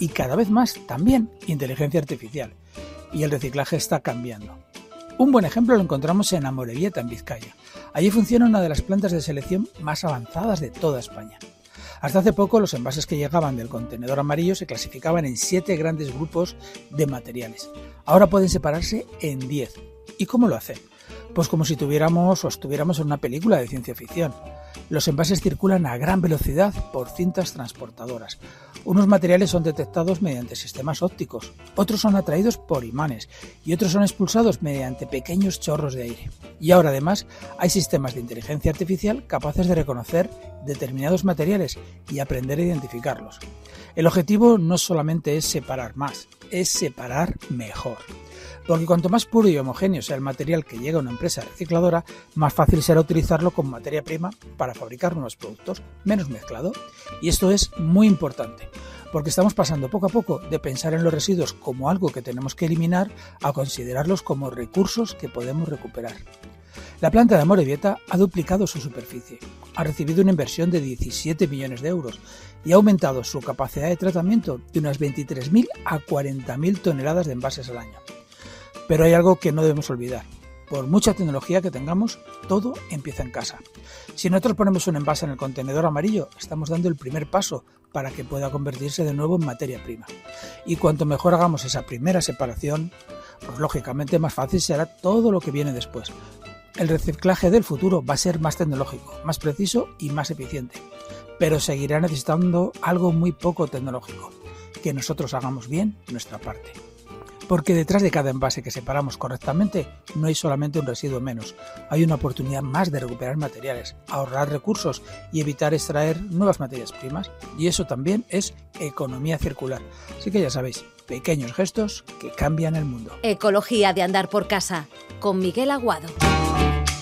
y cada vez más también inteligencia artificial. Y el reciclaje está cambiando. Un buen ejemplo lo encontramos en Amorebieta, en Vizcaya. Allí funciona una de las plantas de selección más avanzadas de toda España. Hasta hace poco los envases que llegaban del contenedor amarillo se clasificaban en 7 grandes grupos de materiales. Ahora pueden separarse en 10. ¿Y cómo lo hacen? Pues como si estuviéramos en una película de ciencia ficción. Los envases circulan a gran velocidad por cintas transportadoras. Unos materiales son detectados mediante sistemas ópticos, otros son atraídos por imanes y otros son expulsados mediante pequeños chorros de aire. Y ahora además hay sistemas de inteligencia artificial capaces de reconocer determinados materiales y aprender a identificarlos. El objetivo no solamente es separar más, es separar mejor. Porque cuanto más puro y homogéneo sea el material que llega a una empresa recicladora, más fácil será utilizarlo como materia prima para fabricar nuevos productos, menos mezclado. Y esto es muy importante, porque estamos pasando poco a poco de pensar en los residuos como algo que tenemos que eliminar a considerarlos como recursos que podemos recuperar. La planta de Amorebieta ha duplicado su superficie, ha recibido una inversión de 17 millones de euros y ha aumentado su capacidad de tratamiento de unas 23.000 a 40.000 toneladas de envases al año. Pero hay algo que no debemos olvidar. Por mucha tecnología que tengamos, todo empieza en casa. Si nosotros ponemos un envase en el contenedor amarillo, estamos dando el primer paso para que pueda convertirse de nuevo en materia prima. Y cuanto mejor hagamos esa primera separación, pues lógicamente más fácil será todo lo que viene después. El reciclaje del futuro va a ser más tecnológico, más preciso y más eficiente. Pero seguirá necesitando algo muy poco tecnológico, que nosotros hagamos bien nuestra parte. Porque detrás de cada envase que separamos correctamente no hay solamente un residuo menos, hay una oportunidad más de recuperar materiales, ahorrar recursos y evitar extraer nuevas materias primas. Y eso también es economía circular. Así que ya sabéis, pequeños gestos que cambian el mundo. Ecología de andar por casa, con Miguel Aguado.